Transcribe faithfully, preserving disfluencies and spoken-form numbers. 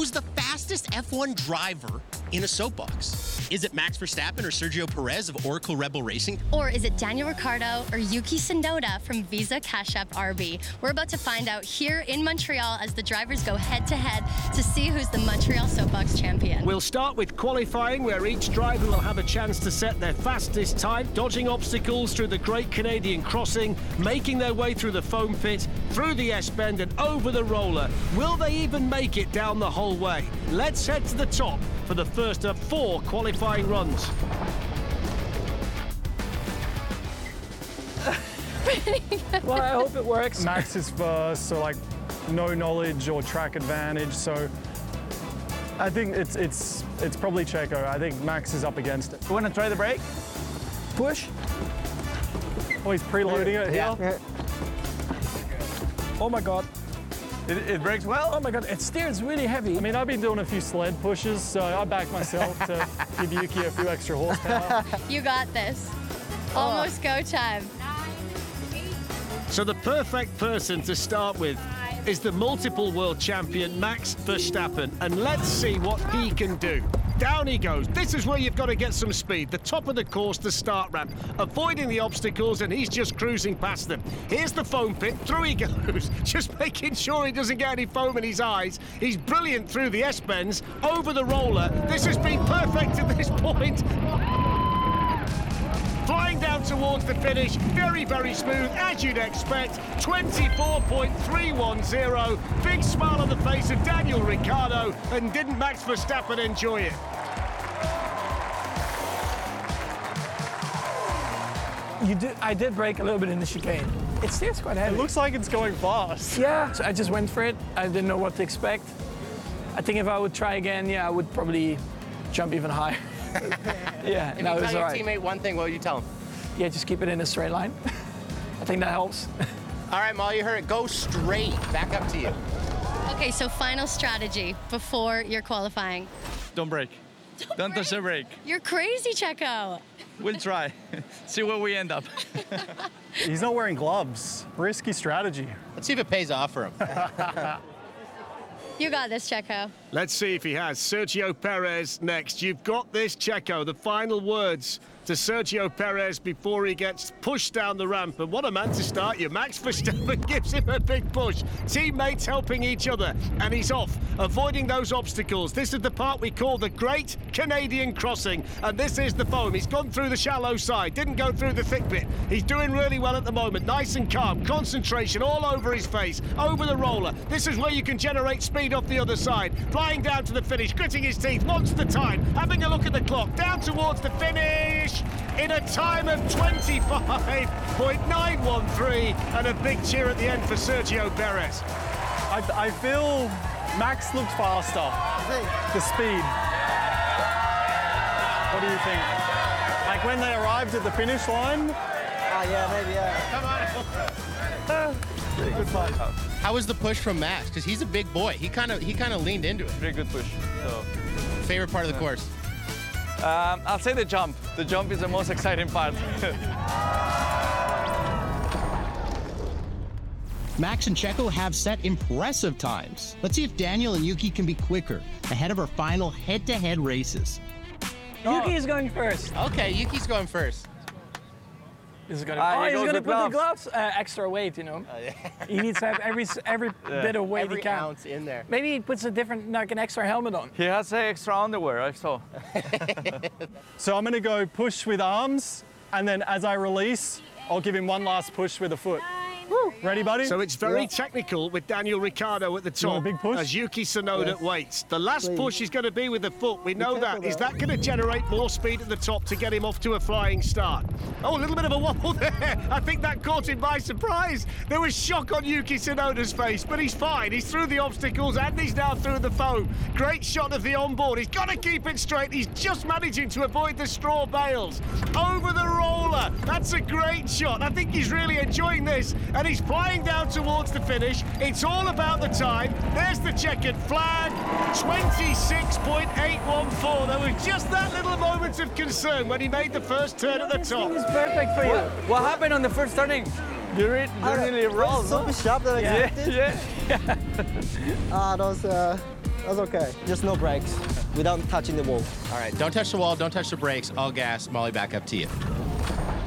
Who's the fastest F one driver in a soapbox? Is it Max Verstappen or Sergio Perez of Oracle Rebel Racing? Or is it Daniel Ricciardo or Yuki Tsunoda from Visa Cash App R B? We're about to find out here in Montreal as the drivers go head-to-head to see who's the Montreal Soapbox champion. We'll start with qualifying, where each driver will have a chance to set their fastest time, dodging obstacles through the Great Canadian Crossing, making their way through the foam pit, through the S-bend and over the roller. Will they even make it down the whole way? Let's head to the top for the first of four qualifying runs. Well, I hope it works. Max is first, so like no knowledge or track advantage. So I think it's it's it's probably Checo. I think Max is up against it. You want to try the brake? Push. Oh, he's preloading it here. Yeah. Oh my God. It, it brakes well? Oh my God, it steers really heavy. I mean, I've been doing a few sled pushes, so I back myself to give Yuki a few extra horsepower. You got this. Almost go time. So the perfect person to start with is the multiple world champion Max Verstappen, and let's see what he can do. Down he goes. This is where you've got to get some speed. The top of the course, the start ramp, avoiding the obstacles, and he's just cruising past them. Here's the foam pit. Through he goes, just making sure he doesn't get any foam in his eyes. He's brilliant through the S-bends, over the roller. This has been perfect at this point. Flying down towards the finish, very, very smooth, as you'd expect. twenty-four point three one zero. Big smile on the face of Daniel Ricciardo, and didn't Max Verstappen enjoy it? You did. I did brake a little bit in the chicane. It steers quite heavy. It looks like it's going fast. Yeah, so I just went for it. I didn't know what to expect. I think if I would try again, yeah, I would probably jump even higher. Yeah, if no, you it was tell your all right. teammate one thing, what would you tell him? Yeah, just keep it in a straight line. I think that helps. All right, Molly, you heard it. Go straight. Back up to you. Okay, so final strategy before you're qualifying. Don't brake. Don't, Don't touch the brake. You're crazy, Checo. We'll try. See where we end up. He's not wearing gloves. Risky strategy. Let's see if it pays off for him. You got this, Checo. Let's see if he has. Sergio Perez next. You've got this, Checo. The final words to Sergio Perez before he gets pushed down the ramp. And what a man to start you. Max Verstappen gives him a big push. Teammates helping each other. And he's off, avoiding those obstacles. This is the part we call the Great Canadian Crossing. And this is the foam. He's gone through the shallow side. Didn't go through the thick bit. He's doing really well at the moment. Nice and calm. Concentration all over his face. Over the roller. This is where you can generate speed off the other side. Flying down to the finish. Gritting his teeth. Wants the time. Having a look at the clock. Down towards the finish. In a time of twenty-five point nine one three, and a big cheer at the end for Sergio Perez. I, I feel Max looked faster. The speed. What do you think? Like when they arrived at the finish line? Oh yeah, maybe yeah. Come on. Pretty good fight. How was the push from Max? Because he's a big boy. He kind of he kind of leaned into it. Very good push. So, Favorite part of the course? um, I'll say the jump. The jump is the most exciting part. Max and Checo have set impressive times. Let's see if Daniel and Yuki can be quicker ahead of our final head-to-head races. Yuki is going first. Okay, Yuki's going first. He's gonna, Ah, oh, he he's goes gonna with put the gloves. gloves, uh, extra weight, you know. Oh, yeah. He needs to have every every bit of weight Every he can. ounce in there. Maybe he puts a different, like an extra helmet on. He has uh, extra underwear, I saw. So I'm going to go push with arms, and then as I release, I'll give him one last push with a foot. Woo. Ready, buddy? So it's very Yeah. technical with Daniel Ricciardo at the You want top a big push? as Yuki Tsunoda Yes. waits. The last Please. push is going to be with the foot. We know careful, that. Is though. that going to generate more speed at the top to get him off to a flying start? Oh, a little bit of a wobble there. I think that caught him by surprise. There was shock on Yuki Tsunoda's face, but he's fine. He's through the obstacles and he's now through the foam. Great shot of the onboard. He's got to keep it straight. He's just managing to avoid the straw bales. Over the roller. That's a great shot. I think he's really enjoying this, and he's flying down towards the finish. It's all about the time. There's the checkered flag. twenty-six point eight one four. There was just that little moment of concern when he made the first turn at the This top. thing is perfect for you. What, what happened on the first turning? You re- you nearly rolled, So no? sharp that I Yeah, expected. yeah. Ah, those uh, That's okay. Just no brakes without touching the wall. All right, don't touch the wall, don't touch the brakes, all gas. Molly, back up to you.